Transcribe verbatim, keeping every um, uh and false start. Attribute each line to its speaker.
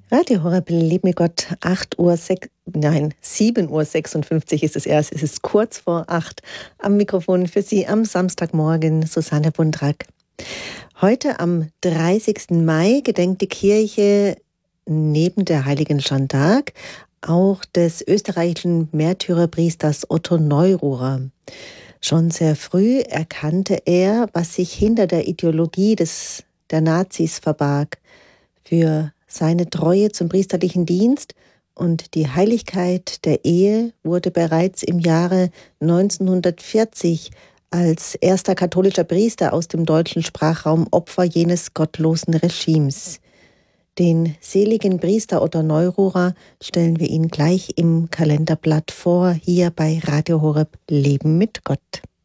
Speaker 1: Radio Horeb, Leben mit Gott, acht Uhr, sech, nein, sieben Uhr sechsundfünfzig ist es erst. Es ist kurz vor acht. Am Mikrofon für Sie am Samstagmorgen Susanne Bundrack. Heute am dreißigsten Mai gedenkt die Kirche neben der heiligen Jeanne d'Arc auch des österreichischen Märtyrerpriesters Otto Neururer. Schon sehr früh erkannte er, was sich hinter der Ideologie des, der Nazis verbarg. Für seine Treue zum priesterlichen Dienst und die Heiligkeit der Ehe wurde bereits im Jahre neunzehnhundertvierzig als erster katholischer Priester aus dem deutschen Sprachraum Opfer jenes gottlosen Regimes. Den seligen Priester Otto Neururer stellen wir Ihnen gleich im Kalenderblatt vor, hier bei Radio Horeb Leben mit Gott.